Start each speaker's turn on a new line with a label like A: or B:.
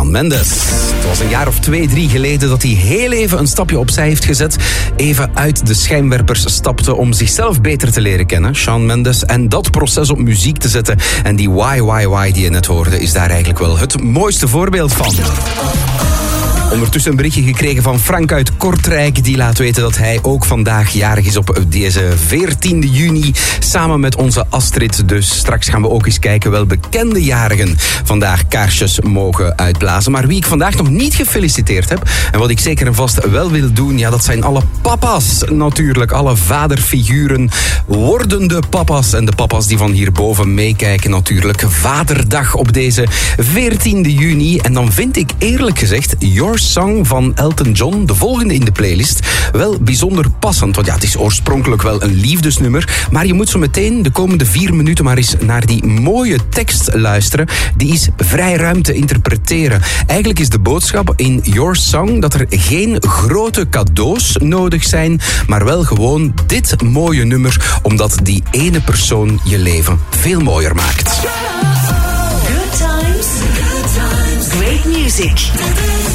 A: Shawn Mendes. Het was een jaar of 2, 3 geleden dat hij heel even een stapje opzij heeft gezet. Even uit de schijnwerpers stapte om zichzelf beter te leren kennen. Shawn Mendes. En dat proces op muziek te zetten. En die why die je net hoorde is daar eigenlijk wel het mooiste voorbeeld van. Ondertussen een berichtje gekregen van Frank uit Kortrijk. Die laat weten dat hij ook vandaag jarig is op deze 14 juni. Samen met onze Astrid. Dus straks gaan we ook eens kijken wel bekende jarigen vandaag kaarsjes mogen uitblazen. Maar wie ik vandaag nog niet gefeliciteerd heb, en wat ik zeker en vast wel wil doen, ja, dat zijn alle papa's natuurlijk. Alle vaderfiguren, wordende papa's. En de papa's die van hierboven meekijken natuurlijk. Vaderdag op deze 14 juni. En dan vind ik eerlijk gezegd Your Song van Elton John, de volgende in de playlist, wel bijzonder passend. Want ja, het is oorspronkelijk wel een liefdesnummer, maar je moet zo meteen de komende 4 minuten maar eens naar die mooie tekst luisteren. Die is vrij ruim te interpreteren. Eigenlijk is de boodschap in Your Song dat er geen grote cadeaus nodig zijn, maar wel gewoon dit mooie nummer, omdat die ene persoon je leven veel mooier maakt.
B: Good times, great music.